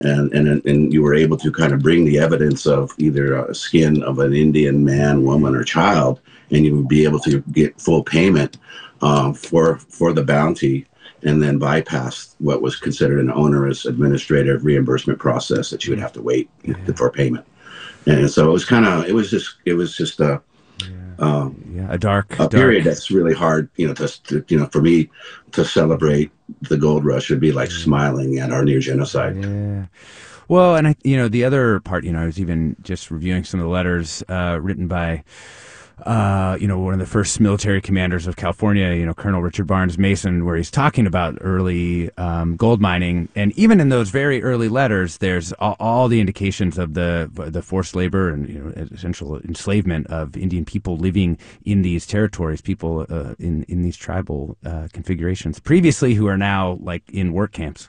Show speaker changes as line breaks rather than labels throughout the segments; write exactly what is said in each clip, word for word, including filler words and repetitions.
and and and you were able to kind of bring the evidence of either a skin of an Indian man, woman, or child, and you would be able to get full payment um, for for the bounty, and then bypass what was considered an onerous administrative reimbursement process that you would have to wait yeah. for payment. And so it was kind of it was just it was just a
yeah,
um,
yeah a dark
a
dark.
period that's really hard, you know, to, to you know for me to celebrate the gold rush would be like yeah. smiling at our near genocide.
Yeah. Well, and I, you know, the other part, you know, I was even just reviewing some of the letters uh, written by, uh, you know, one of the first military commanders of California, you know, Colonel Richard Barnes Mason, where he's talking about early um, gold mining, and even in those very early letters, there's all, all the indications of the the forced labor and you know essential enslavement of Indian people living in these territories, people uh, in in these tribal uh, configurations previously, who are now like in work camps.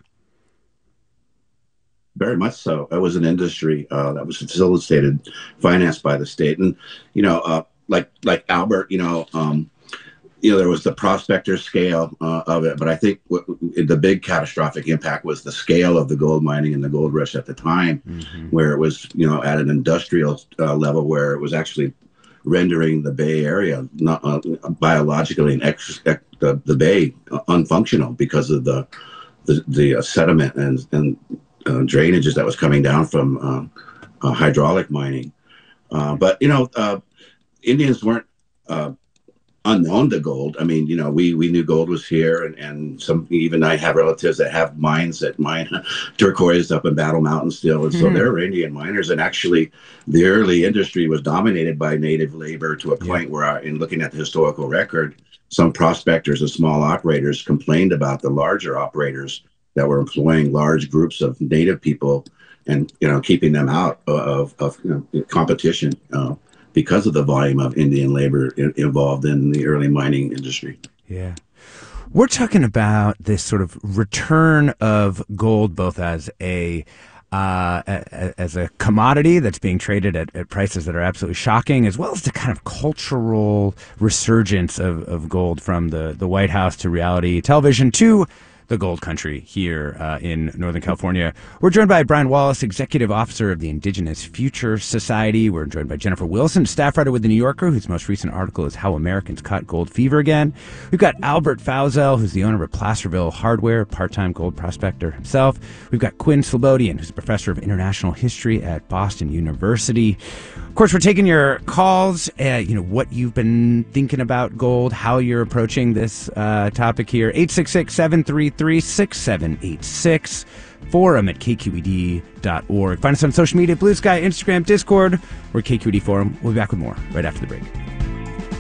Very much so. That was an industry uh, that was facilitated, financed by the state, and you know, uh, like like Albert, you know, um, you know, there was the prospector scale uh, of it, but I think w- the big catastrophic impact was the scale of the gold mining and the gold rush at the time, mm-hmm. where it was, you know, at an industrial uh, level, where it was actually rendering the Bay Area not uh, biologically and ex- ex- the, the Bay uh, unfunctional because of the the, the uh, sediment and and Uh, drainages that was coming down from uh, uh, hydraulic mining. Uh, but, you know, uh, Indians weren't uh, unknown to gold. I mean, you know, we, we knew gold was here, and, and some, even I have relatives that have mines that mine turquoise up in Battle Mountain still. And so mm-hmm. they're Indian miners. And actually, the early industry was dominated by native labor to a point yeah. where, I, in looking at the historical record, some prospectors and small operators complained about the larger operators that were employing large groups of native people and, you know, keeping them out of, of you know, competition uh, because of the volume of Indian labor in, involved in the early mining industry.
Yeah. We're talking about this sort of return of gold, both as a Uh, as a commodity that's being traded at, at prices that are absolutely shocking, as well as the kind of cultural resurgence of, of gold from the, the White House to reality television to the gold country here uh, in Northern California. We're joined by Brian Wallace, Executive Officer of the Indigenous Future Society. We're joined by Jennifer Wilson, staff writer with The New Yorker, whose most recent article is How Americans Caught Gold Fever Again. We've got Albert Fauzel, who's the owner of Placerville Hardware, part-time gold prospector himself. We've got Quinn Slobodian, who's a professor of international history at Boston University. Of course, we're taking your calls, uh, you know, what you've been thinking about gold, how you're approaching this uh, topic here. eight six six, seven three three, six seven eight six, forum at k q e d dot org. Find us on social media, Blue Sky, Instagram, Discord, or K Q E D Forum. We'll be back with more right after the break.